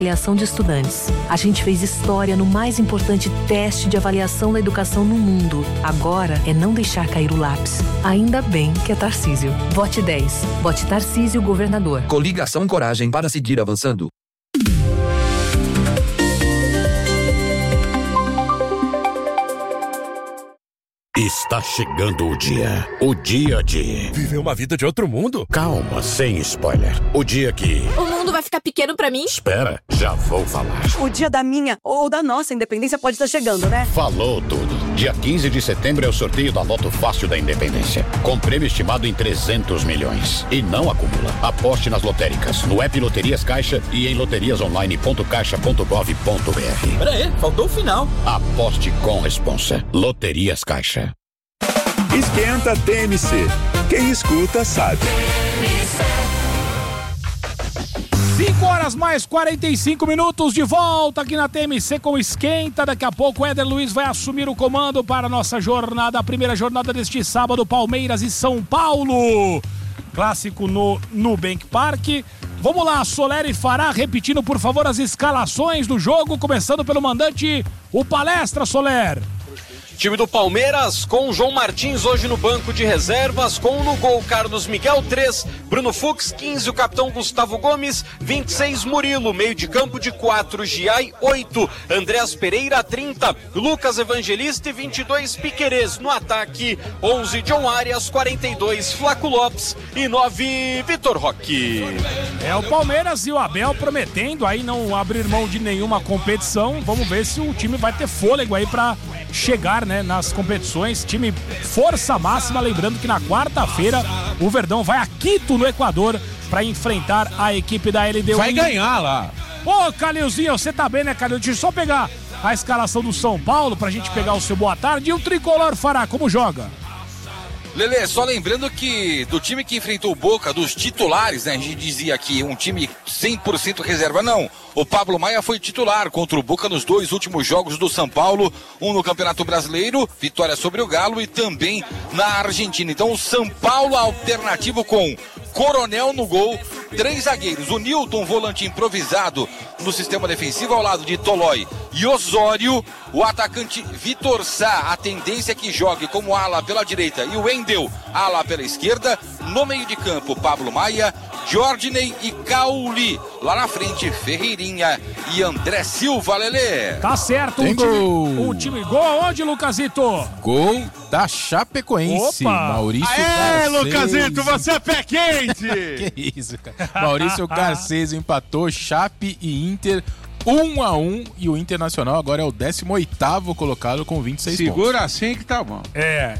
Avaliação de estudantes. A gente fez história no mais importante teste de avaliação da educação no mundo. Agora é não deixar cair o lápis. Ainda bem que é Tarcísio. Vote 10. Vote Tarcísio, governador. Coligação Coragem para seguir avançando. Está chegando o dia de... Viver uma vida de outro mundo? Calma, sem spoiler. O dia que... O mundo vai ficar pequeno pra mim? Espera, já vou falar. O dia da minha ou da nossa independência pode estar chegando, né? Falou tudo. Dia 15 de setembro é o sorteio da Loto Fácil da Independência. Com prêmio estimado em 300 milhões. E não acumula. Aposte nas lotéricas, no app Loterias Caixa e em loteriasonline.caixa.gov.br. Peraí, faltou o final. Aposte com responsa. Loterias Caixa. Esquenta TMC. Quem escuta sabe. 5 horas mais 45 minutos de volta aqui na TMC com Esquenta. Daqui a pouco o Éder Luiz vai assumir o comando para a nossa jornada, a primeira jornada deste sábado, Palmeiras e São Paulo. Clássico no Nubank Park. Vamos lá, Soler e Fará, repetindo por favor as escalações do jogo, começando pelo mandante, o Palestra, Soler. Time do Palmeiras com João Martins hoje no banco de reservas, com no gol Carlos Miguel 3, Bruno Fux 15, o capitão Gustavo Gomes 26, Murilo, meio de campo de 4, Giai 8, Andrés Pereira 30, Lucas Evangelista e 22, Piquerez. No ataque 11, John Arias 42, Flaco Lopes e 9, Vitor Roque. É o Palmeiras e o Abel prometendo aí não abrir mão de nenhuma competição. Vamos ver se o time vai ter fôlego aí pra chegar, né, nas competições. Time força máxima, lembrando que na quarta-feira o Verdão vai a Quito, no Equador, para enfrentar a equipe da LDU. Vai ganhar lá. Ô, Calilzinho, você tá bem, né, Calil? Deixa eu só pegar a escalação do São Paulo pra gente pegar o seu boa tarde. E o Tricolor, Fará, como joga? Lelê, só lembrando que do time que enfrentou o Boca, dos titulares, né? A gente dizia que um time 100% reserva, não. O Pablo Maia foi titular contra o Boca nos 2 últimos jogos do São Paulo, um no Campeonato Brasileiro, vitória sobre o Galo, e também na Argentina. Então o São Paulo alternativo com Coronel no gol, 3 zagueiros, o Nilton, volante improvisado no sistema defensivo ao lado de Tolói e Osório, o atacante Vitor Sá, a tendência é que jogue como ala pela direita e o Wendel, ala pela esquerda, no meio de campo Pablo Maia, Jordinei e Cauli, lá na frente Ferreirinha e André Silva, Lelê. Tá certo, um time gol aonde, Lucasito? Gol da Chapecoense. Opa! Maurício Aê, Garcês. Lucasito, você é pé quente! Que isso, cara. Maurício Garcês empatou Chape e Inter 1-1, e o Internacional agora é o 18º colocado com 26 pontos. Segura assim que tá bom.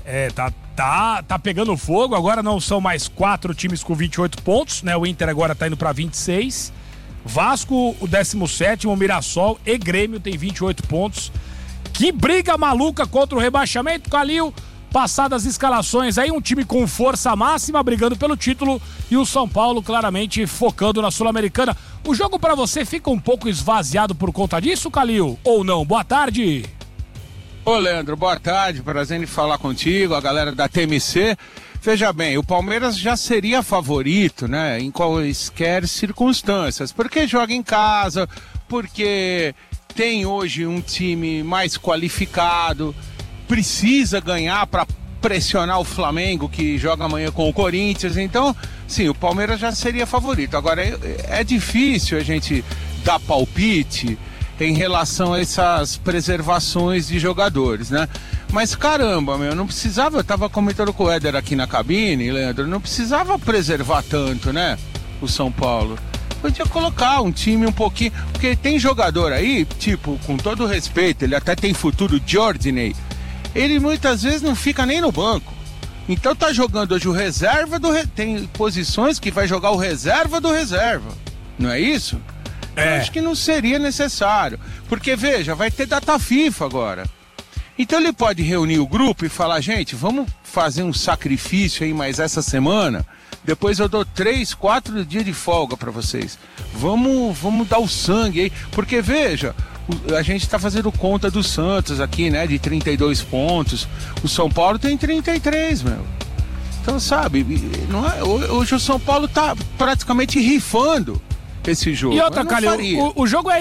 Tá pegando fogo. Agora não são mais 4 times com 28 pontos, né? O Inter agora tá indo pra 26. Vasco, o 17º, Mirassol e Grêmio tem 28 pontos. Que briga maluca contra o rebaixamento, Calil. Passadas as escalações aí, um time com força máxima, brigando pelo título, e o São Paulo claramente focando na Sul-Americana. O jogo pra você fica um pouco esvaziado por conta disso, Calil? Ou não? Boa tarde. Ô, Leandro, boa tarde, prazer em falar contigo, a galera da TMC. Veja bem, o Palmeiras já seria favorito, né, em quaisquer circunstâncias, porque joga em casa, porque tem hoje um time mais qualificado, precisa ganhar para pressionar o Flamengo, que joga amanhã com o Corinthians. Então, sim, o Palmeiras já seria favorito. Agora, é difícil a gente dar palpite em relação a essas preservações de jogadores, né? Mas caramba, não precisava, eu tava comentando com o Éder aqui na cabine, Leandro, não precisava preservar tanto, né? O São Paulo. Podia colocar um time um pouquinho, porque tem jogador aí, tipo, com todo respeito, ele até tem futuro, Jordinei, ele muitas vezes não fica nem no banco. Então tá jogando hoje o reserva tem posições que vai jogar o reserva do reserva, não é isso? Eu acho que não seria necessário, porque veja, vai ter data FIFA agora. Então ele pode reunir o grupo e falar, gente, vamos fazer um sacrifício aí mais essa semana, depois eu dou 3, 4 dias de folga para vocês. Vamos dar o sangue aí, porque veja, a gente tá fazendo conta do Santos aqui, né, de 32 pontos, o São Paulo tem 33, meu. Então, sabe, não é, hoje o São Paulo tá praticamente rifando esse jogo. E outra, Eu não Calil, faria. o jogo é